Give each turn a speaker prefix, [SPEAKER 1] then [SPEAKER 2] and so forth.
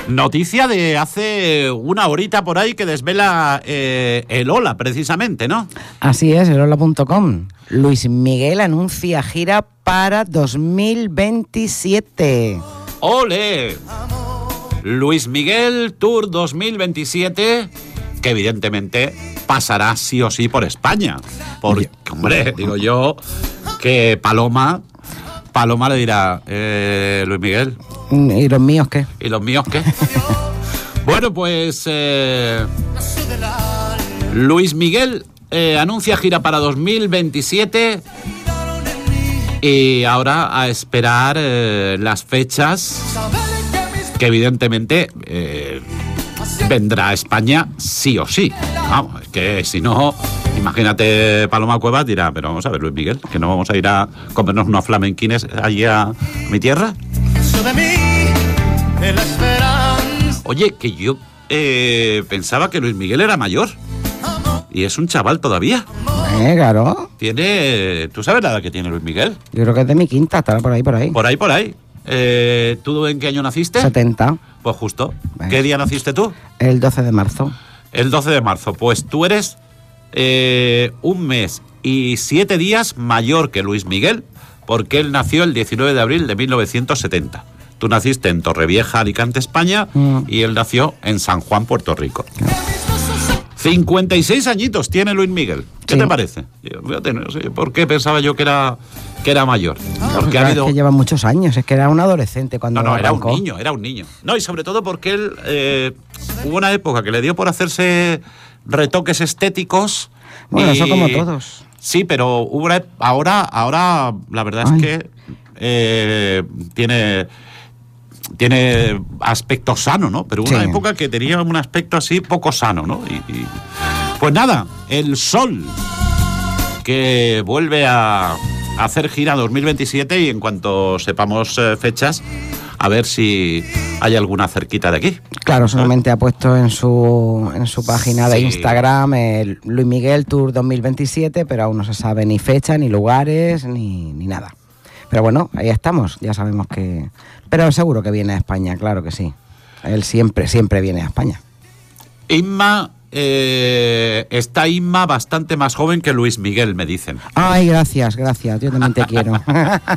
[SPEAKER 1] Noticia de hace una horita por ahí que desvela el Hola, precisamente, ¿no?
[SPEAKER 2] Así es, el hola.com. Luis Miguel anuncia gira para 2027.
[SPEAKER 1] ¡Ole! Luis Miguel Tour 2027, que evidentemente pasará sí o sí por España. Porque, hombre, digo yo que Paloma le dirá, Luis Miguel.
[SPEAKER 2] ¿Y los míos qué?
[SPEAKER 1] ¿Y los míos qué? Bueno, pues Luis Miguel anuncia gira para 2027 y ahora a esperar las fechas que evidentemente vendrá a España sí o sí. Vamos, es que si no, imagínate Paloma Cuevas dirá, pero vamos a ver, Luis Miguel, que no vamos a ir a comernos unos flamenquines allí a mi tierra. Oye, que yo pensaba que Luis Miguel era mayor y es un chaval todavía.
[SPEAKER 2] Claro.
[SPEAKER 1] ¿Tú sabes la edad que tiene Luis Miguel?
[SPEAKER 2] Yo creo que es de mi quinta, estará por ahí.
[SPEAKER 1] Por ahí. ¿Tú en qué año naciste?
[SPEAKER 2] 70.
[SPEAKER 1] Pues justo. ¿Qué día naciste tú?
[SPEAKER 2] El 12 de marzo.
[SPEAKER 1] El 12 de marzo. Pues tú eres 1 mes y 7 días mayor que Luis Miguel, porque él nació el 19 de abril de 1970. Tú naciste en Torrevieja, Alicante, España, y él nació en San Juan, Puerto Rico. 56 añitos tiene Luis Miguel. ¿Qué te parece? Fíjate, no sé por qué pensaba yo que era mayor. Porque
[SPEAKER 2] es que lleva muchos años, es que era un adolescente cuando arrancó.
[SPEAKER 1] Era un niño. No, y sobre todo porque él hubo una época que le dio por hacerse retoques estéticos.
[SPEAKER 2] Bueno, eso como todos.
[SPEAKER 1] Sí, pero ahora la verdad es que tiene aspecto sano, ¿no? Pero hubo una época que tenía un aspecto así poco sano, ¿no? Pues nada, el Sol, que vuelve a hacer gira 2027 y en cuanto sepamos fechas, a ver si hay alguna cerquita de aquí.
[SPEAKER 2] Claro, solamente ha puesto en su página de Instagram el Luis Miguel Tour 2027, pero aún no se sabe ni fecha, ni lugares, ni nada. Pero bueno, ahí estamos, ya sabemos que... Pero seguro que viene a España, claro que sí. Él siempre viene a España.
[SPEAKER 1] Inma, está Inma bastante más joven que Luis Miguel, me dicen.
[SPEAKER 2] Ay, gracias, yo también te quiero.